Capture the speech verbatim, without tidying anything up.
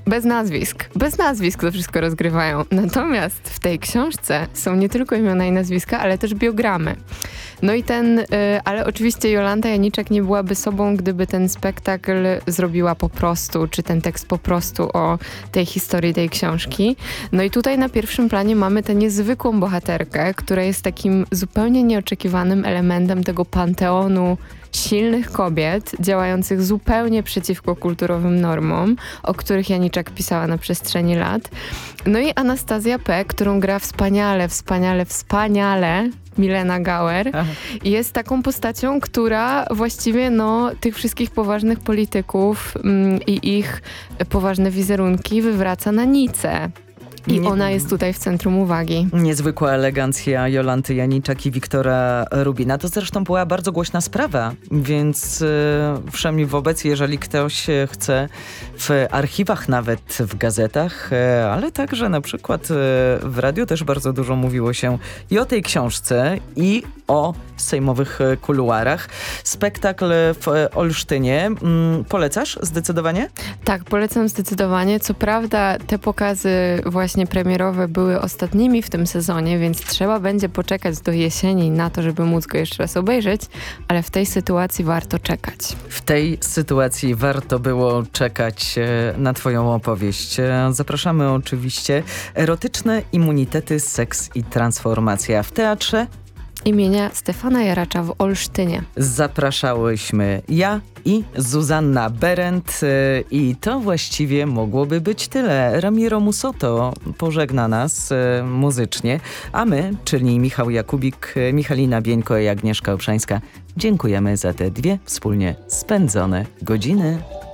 Bez nazwisk. Bez nazwisk to wszystko rozgrywają. Natomiast w tej książce są nie tylko imiona i nazwiska, ale też biogramy. No i ten, y, ale oczywiście Jolanta Janiczak nie byłaby sobą, gdyby ten spektakl zrobiła po prostu, czy ten tekst po prostu o tej historii tej książki. No i tutaj na pierwszym planie mamy tę niezwykłą bohaterkę, która jest takim zupełnie nieoczekiwanym elementem tego panteonu silnych kobiet, działających zupełnie przeciwko kulturowym normom, o których Janiczak pisała na przestrzeni lat. No i Anastazja P., którą gra wspaniale, wspaniale, wspaniale Milena Gauer, Aha. jest taką postacią, która właściwie no, tych wszystkich poważnych polityków mm, i ich poważne wizerunki wywraca na nicę. I Nie, ona jest tutaj w centrum uwagi. Niezwykła elegancja Jolanty Janiczak i Wiktora Rubina. To zresztą była bardzo głośna sprawa, więc yy, wszemi wobec, jeżeli ktoś chce w archiwach, nawet w gazetach, yy, ale także na przykład yy, w radiu też bardzo dużo mówiło się i o tej książce, i o sejmowych kuluarach. Spektakl w Olsztynie. Mm, polecasz zdecydowanie? Tak, polecam zdecydowanie. Co prawda te pokazy właśnie premierowe były ostatnimi w tym sezonie, więc trzeba będzie poczekać do jesieni na to, żeby móc go jeszcze raz obejrzeć, ale w tej sytuacji warto czekać. W tej sytuacji warto było czekać na twoją opowieść. Zapraszamy oczywiście. Erotyczne immunitety, seks i transformacja w teatrze imienia Stefana Jaracza w Olsztynie. Zapraszałyśmy ja i Zuzanna Berendt i to właściwie mogłoby być tyle. Ramiro Musoto pożegna nas muzycznie, a my, czyli Michał Jakubik, Michalina Bieńko i Agnieszka Obszańska, dziękujemy za te dwie wspólnie spędzone godziny.